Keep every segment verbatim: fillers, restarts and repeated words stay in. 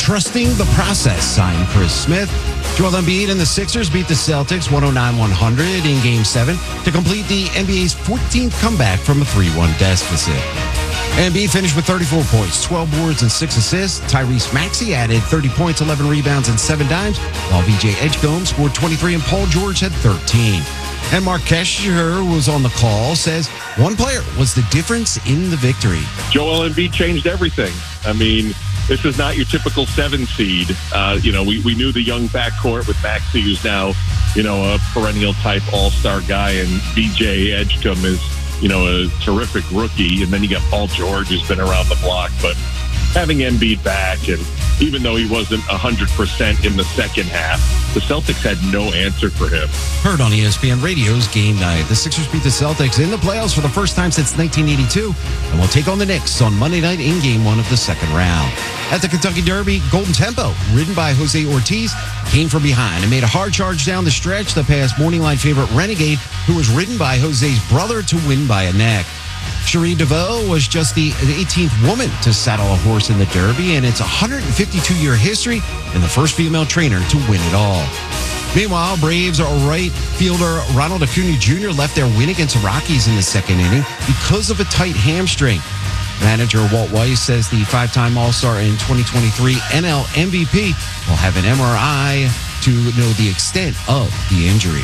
trusting the process, signed Chris Smith. Joel Embiid and the Sixers beat the Celtics one oh nine one hundred in Game seven to complete the N B A's fourteenth comeback from a three one deficit. Embiid finished with thirty-four points, twelve boards, and six assists. Tyrese Maxey added thirty points, eleven rebounds, and seven dimes, while V J Edgecombe scored twenty-three and Paul George had thirteen. And Mark Kesher was on the call, says one player was the difference in the victory. Joel Embiid changed everything. I mean, this is not your typical seven seed. Uh, you know, we, we knew the young backcourt with Maxey, who's now, you know, a perennial type all-star guy, and V J Edgecombe is, you know, a terrific rookie. And then you got Paul George, who's been around the block. But having Embiid back, and even though he wasn't one hundred percent in the second half, the Celtics had no answer for him. Heard on E S P N Radio's Game Night. The Sixers beat the Celtics in the playoffs for the first time since nineteen eighty-two and will take on the Knicks on Monday night in Game one of the second round. At the Kentucky Derby, Golden Tempo, ridden by Jose Ortiz, came from behind and made a hard charge down the stretch that passed morning line favorite Renegade, who was ridden by Jose's brother, to win by a neck. Cherie DeVoe was just the eighteenth woman to saddle a horse in the Derby, and it's a one hundred fifty-two year history and the first female trainer to win it all. Meanwhile, Braves right fielder Ronald Acuna Junior left their win against the Rockies in the second inning because of a tight hamstring. Manager Walt Weiss says the five-time All-Star and twenty twenty-three N L M V P will have an M R I to know the extent of the injury.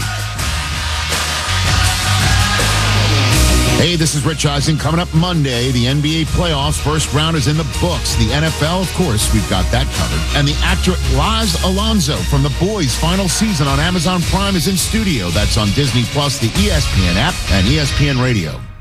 Hey, this is Rich Eisen. Coming up Monday, the N B A playoffs. First round is in the books. The N F L, of course, we've got that covered. And the actor Laz Alonso from The Boys' final season on Amazon Prime is in studio. That's on Disney Plus, the E S P N app, and E S P N Radio.